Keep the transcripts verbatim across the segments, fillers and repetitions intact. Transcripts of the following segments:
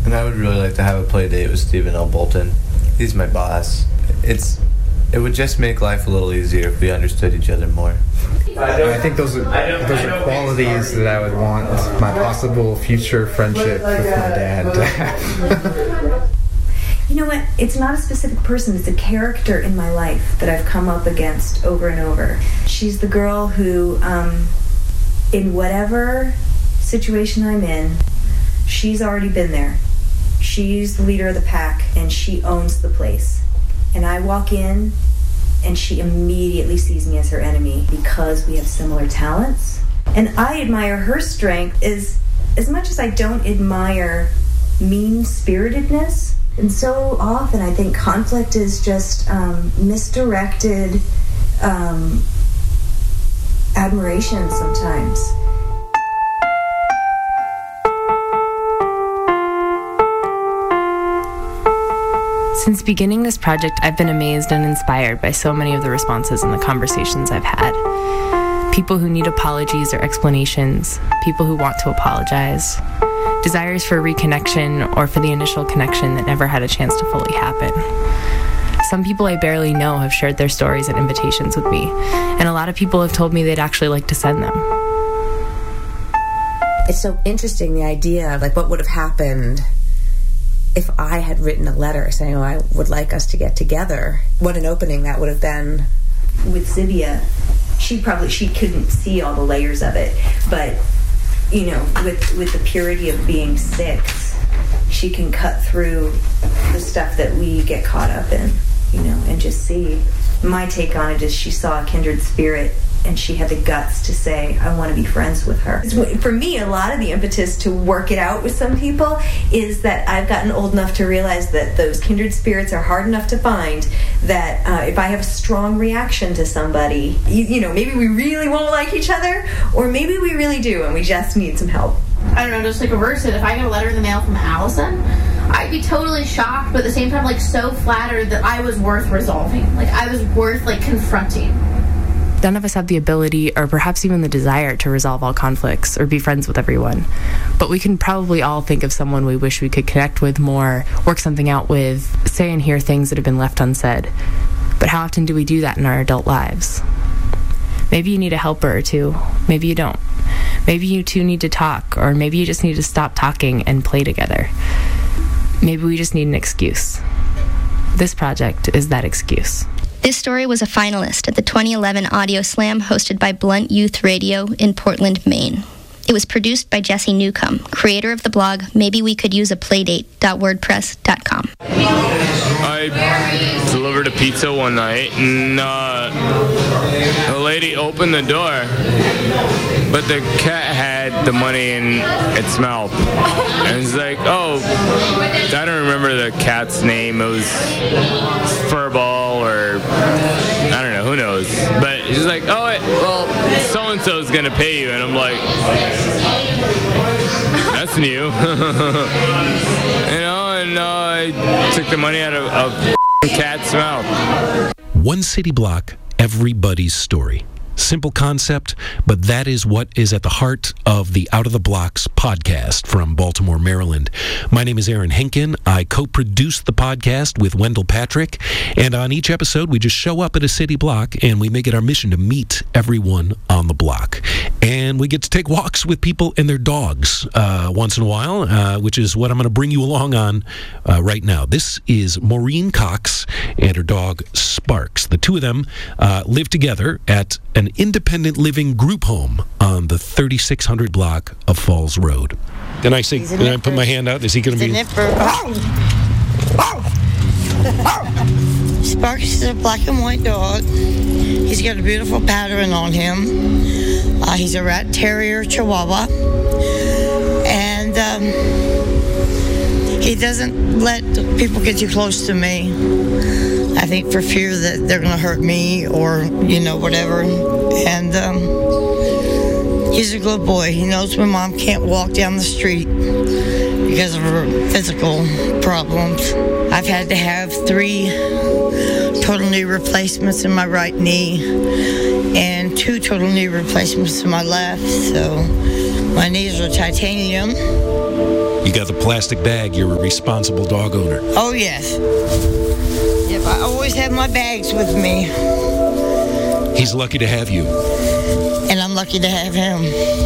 And I would really like to have a play date with Stephen L. Bolton. He's my boss. It's it would just make life a little easier if we understood each other more. I think those are those are qualities that I would want my possible future friendship with my dad to have. You know what? It's not a specific person. It's a character in my life that I've come up against over and over. She's the girl who, um, in whatever situation I'm in, she's already been there. She's the leader of the pack, and she owns the place. And I walk in, and she immediately sees me as her enemy because we have similar talents. And I admire her strength as, as much as I don't admire mean-spiritedness. And so often I think conflict is just um, misdirected um, admiration sometimes. Since beginning this project, I've been amazed and inspired by so many of the responses and the conversations I've had. People who need apologies or explanations, people who want to apologize, desires for reconnection or for the initial connection that never had a chance to fully happen. Some people I barely know have shared their stories and invitations with me, and a lot of people have told me they'd actually like to send them. It's so interesting, the idea of like what would have happened if I had written a letter saying, oh, I would like us to get together. What an opening that would have been. With Zibia, she probably, she couldn't see all the layers of it, but, you know, with, with the purity of being six, she can cut through the stuff that we get caught up in, you know, and just see. My take on it is she saw a kindred spirit, and she had the guts to say, I want to be friends with her. For me, a lot of the impetus to work it out with some people is that I've gotten old enough to realize that those kindred spirits are hard enough to find, that uh, if I have a strong reaction to somebody, you, you know, maybe we really won't like each other, or maybe we really do and we just need some help. I don't know, just like reverse it. If I get a letter in the mail from Allison, I'd be totally shocked, but at the same time, like, so flattered that I was worth resolving. Like, I was worth, like, confronting. None of us have the ability or perhaps even the desire to resolve all conflicts or be friends with everyone. But we can probably all think of someone we wish we could connect with more, work something out with, say and hear things that have been left unsaid. But how often do we do that in our adult lives? Maybe you need a helper or two. Maybe you don't. Maybe you two need to talk, or maybe you just need to stop talking and play together. Maybe we just need an excuse. This project is that excuse. This story was a finalist at the twenty eleven Audio Slam hosted by Blunt Youth Radio in Portland, Maine. It was produced by Jesse Newcomb, creator of the blog maybe we could use a playdate dot wordpress dot com. I delivered a pizza one night, and uh, a lady opened the door, but the cat had the money in its mouth. And it's like, oh, I don't remember the cat's name. It was Furball or I don't know, who knows. But she's like, oh, it, well, so-and-so's going to pay you. And I'm like, that's new. You know, and uh, I took the money out of a cat's mouth. One city block, everybody's story. Simple concept, but that is what is at the heart of the Out of the Blocks podcast from Baltimore, Maryland. My name is Aaron Henkin. I co-produce the podcast with Wendell Patrick, and on each episode we just show up at a city block and we make it our mission to meet everyone on the block. And we get to take walks with people and their dogs uh, once in a while, uh, which is what I'm going to bring you along on uh, right now. This is Maureen Cox and her dog Sparks. The two of them uh, live together at an independent living group home on the thirty-six hundred block of Falls Road. Then I say, then I put my hand out. Is he going to be? Sparks is a black and white dog. He's got a beautiful pattern on him. Uh, he's a rat terrier Chihuahua, and um, he doesn't let people get too close to me. I think for fear that they're going to hurt me or, you know, whatever. And um, he's a good boy. He knows when Mom can't walk down the street because of her physical problems. I've had to have three total knee replacements in my right knee and two total knee replacements in my left. So my knees are titanium. You got the plastic bag. You're a responsible dog owner. Oh, yes. Yep, I always have my bags with me. He's lucky to have you. And I'm lucky to have him.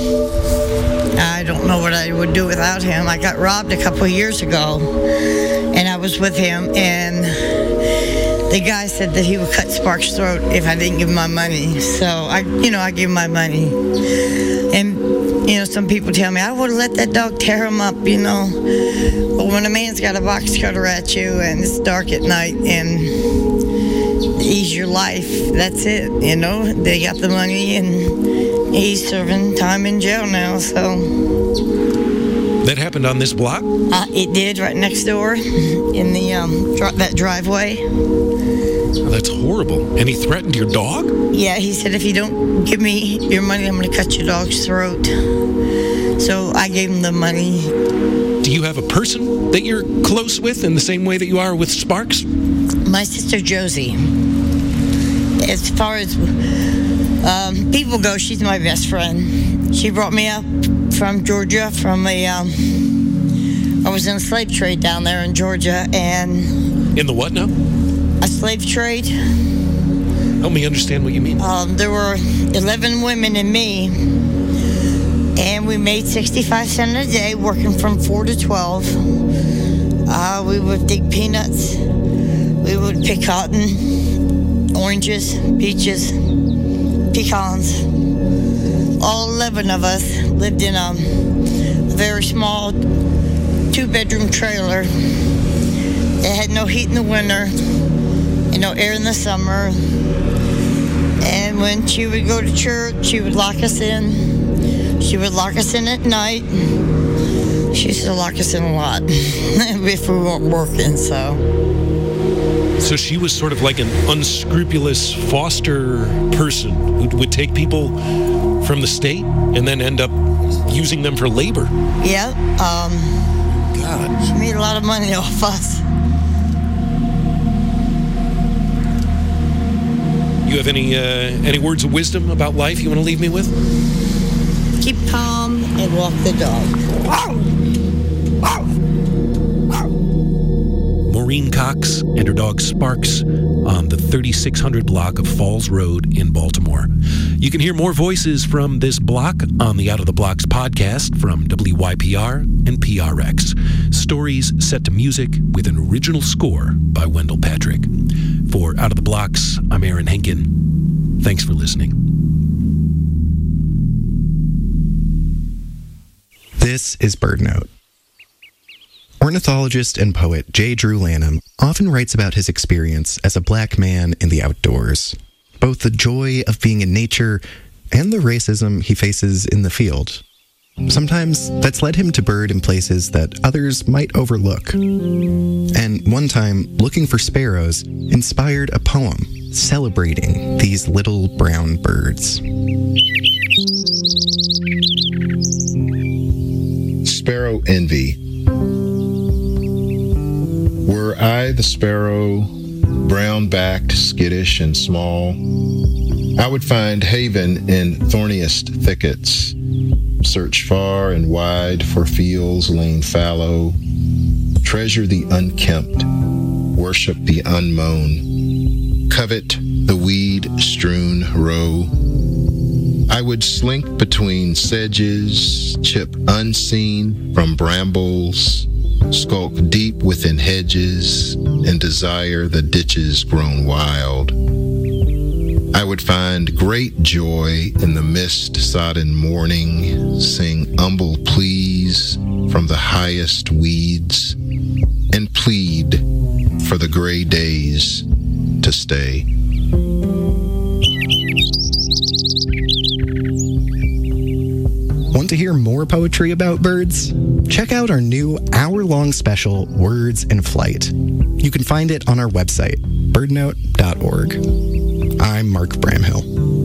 I don't know what I would do without him. I got robbed a couple of years ago, and I was with him, and the guy said that he would cut Spark's throat if I didn't give him my money. So, I, you know, I give him my money. And, you know, some people tell me, I would have let that dog tear him up, you know. But when a man's got a box cutter at you, and it's dark at night, and ease your life, that's it, you know. They got the money, and he's serving time in jail now, so. That happened on this block? Uh, it did, right next door, in the um, dr- that driveway. Oh, that's horrible. And he threatened your dog? Yeah, he said, if you don't give me your money, I'm going to cut your dog's throat. So I gave him the money. Do you have a person that you're close with in the same way that you are with Sparks? My sister Josie. As far as um, people go, she's my best friend. She brought me up from Georgia, from a, um, I was in a slave trade down there in Georgia, and... In the what now? A slave trade. Help me understand what you mean. Um, there were eleven women and me, and we made sixty-five cents a day, working from four to twelve. Uh, we would dig peanuts. We would pick cotton, oranges, peaches, pecans. All eleven of us lived in a very small two-bedroom trailer. It had no heat in the winter and no air in the summer. And when she would go to church, she would lock us in. She would lock us in at night. She used to lock us in a lot if we weren't working, so... So she was sort of like an unscrupulous foster person who would take people from the state and then end up using them for labor. Yeah. Um, God. She made a lot of money off us. You have any uh, any words of wisdom about life you want to leave me with? Keep calm and walk the dog. Maureen Cox and her dog Sparks on the thirty-six hundred block of Falls Road in Baltimore. You can hear more voices from this block on the Out of the Blocks podcast from W Y P R and P R X. Stories set to music with an original score by Wendell Patrick. For Out of the Blocks, I'm Aaron Henkin. Thanks for listening. This is BirdNote. Ornithologist and poet J. Drew Lanham often writes about his experience as a black man in the outdoors, both the joy of being in nature and the racism he faces in the field. Sometimes that's led him to bird in places that others might overlook. And one time, looking for sparrows inspired a poem celebrating these little brown birds. Sparrow Envy. Were I the sparrow, brown-backed, skittish, and small, I would find haven in thorniest thickets, search far and wide for fields lain fallow, treasure the unkempt, worship the unmown, covet the weed-strewn row. I would slink between sedges, chip unseen from brambles, skulk deep within hedges, and desire the ditches grown wild. I would find great joy in the mist-sodden morning, sing humble pleas from the highest weeds, and plead for the gray days to stay. Want to hear more poetry about birds? Check out our new hour-long special, Words in Flight. You can find it on our website, bird note dot org. I'm Mark Bramhill.